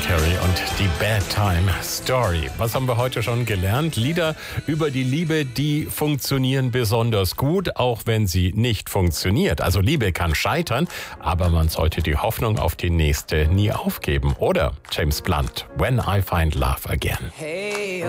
Carey und die Bad Time Story. Was haben wir heute schon gelernt? Lieder über die Liebe, die funktionieren besonders gut, auch wenn sie nicht funktioniert. Also Liebe kann scheitern, aber man sollte die Hoffnung auf die nächste nie aufgeben. Oder James Blunt, When I Find Love Again. Hey.